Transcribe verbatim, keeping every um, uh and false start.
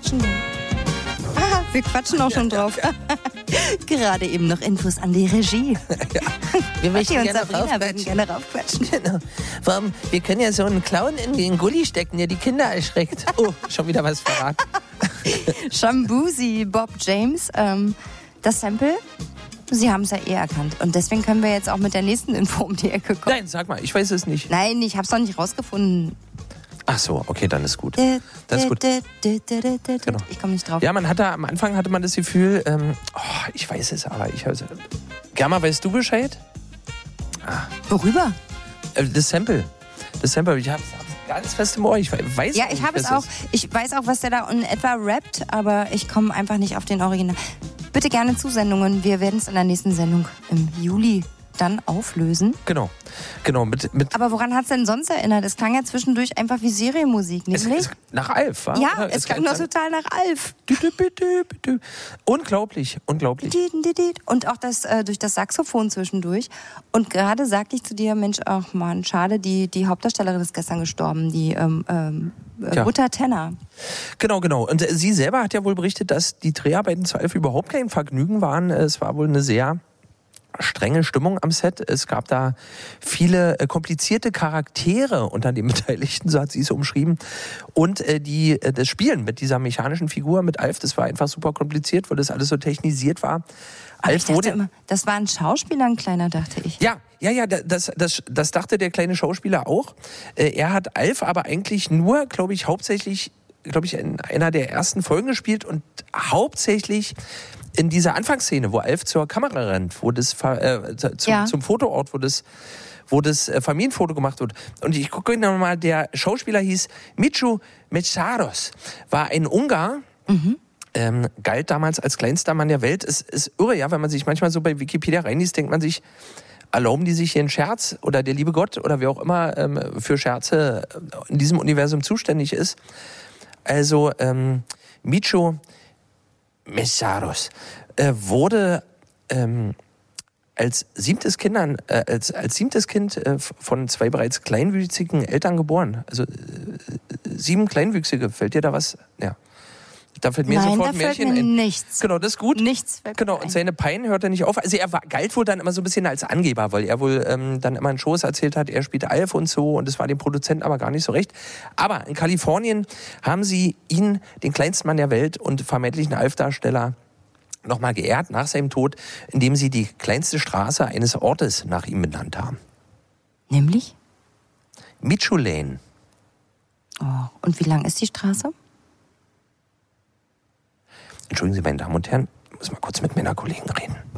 quatschen. Ah, wir quatschen auch schon drauf. Gerade eben noch Infos an die Regie. Ja, wir möchten und gerne Sabrina würden gerne raufquatschen. Genau. Warum? Wir können ja so einen Clown in den Gully stecken, der die Kinder erschreckt. Oh, schon wieder was verraten. Shambuzi, Bob James, ähm, das Sample, Sie haben es ja eh erkannt. Und deswegen können wir jetzt auch mit der nächsten Info um die Ecke kommen. Nein, sag mal, ich weiß es nicht. Nein, ich habe es noch nicht rausgefunden. Ach so, okay, dann ist gut. Das ist gut. Genau. Ich komme nicht drauf. Ja, man hatte am Anfang hatte man das Gefühl, ähm, oh, ich weiß es, aber ich weiß. Germa, weißt du Bescheid? Ah. Worüber? Äh, das Sample. Das Sample, ich hab's ganz fest im Ohr. Ich weiß Ja, ich habe es auch. Ich weiß auch, was der da in etwa rappt, aber ich komme einfach nicht auf den Original. Bitte gerne Zusendungen. Wir werden es in der nächsten Sendung im Juli dann auflösen. Genau, genau. Mit, mit Aber woran hat es denn sonst erinnert? Es klang ja zwischendurch einfach wie Serienmusik, nämlich? Es, es, nach Alf, wa? Ja, es, es klang doch total nach Alf. Unglaublich, unglaublich. Und auch das äh, durch das Saxophon zwischendurch. Und gerade sagte ich zu dir, Mensch, ach Mann, schade, die, die Hauptdarstellerin ist gestern gestorben, die ähm, ähm, äh, Uta Tenner. Genau, genau. Und äh, sie selber hat ja wohl berichtet, dass die Dreharbeiten zu Alf überhaupt kein Vergnügen waren. Es war wohl eine sehr strenge Stimmung am Set. Es gab da viele äh, komplizierte Charaktere unter den Beteiligten, so hat sie es umschrieben. Und äh, die, äh, das Spielen mit dieser mechanischen Figur, mit Alf, das war einfach super kompliziert, weil das alles so technisiert war. Aber Alf ich wurde immer, das war ein Schauspieler, ein kleiner, dachte ich. Ja, ja, ja, das, das, das dachte der kleine Schauspieler auch. Äh, er hat Alf aber eigentlich nur, glaube ich, hauptsächlich, glaube ich, in einer der ersten Folgen gespielt und hauptsächlich in dieser Anfangsszene, wo Alf zur Kamera rennt, wo das äh, zum, ja. zum Fotoort, wo das, wo das äh, Familienfoto gemacht wird. Und ich gucke nochmal, der Schauspieler hieß Michu Metsaros, war ein Ungar, mhm. ähm, galt damals als kleinster Mann der Welt. Es ist irre, ja, wenn man sich manchmal so bei Wikipedia reinliest, denkt man sich, erlauben die sich hier einen Scherz oder der liebe Gott oder wer auch immer ähm, für Scherze in diesem Universum zuständig ist. Also ähm, Michu Metsaros äh, wurde ähm, als siebtes Kind, äh, als, als siebtes Kind äh, von zwei bereits kleinwüchsigen Eltern geboren. Also äh, sieben Kleinwüchsige. Fällt dir da was? Ja. Da fällt mir Nein, sofort da ein Märchen fällt mir ein. Nichts. Genau, das ist gut. Nichts. Genau, und seine Pein hört er nicht auf. Also er war, galt wohl dann immer so ein bisschen als Angeber, weil er wohl ähm, dann immer in Shows erzählt hat, er spielte Alf und so und das war dem Produzenten aber gar nicht so recht. Aber in Kalifornien haben sie ihn, den kleinsten Mann der Welt und vermeintlichen Alf-Darsteller, nochmal geehrt nach seinem Tod, indem sie die kleinste Straße eines Ortes nach ihm benannt haben. Nämlich? Michu Lane. Oh, und wie lang ist die Straße? Entschuldigen Sie, meine Damen und Herren, ich muss mal kurz mit meiner Kollegen reden.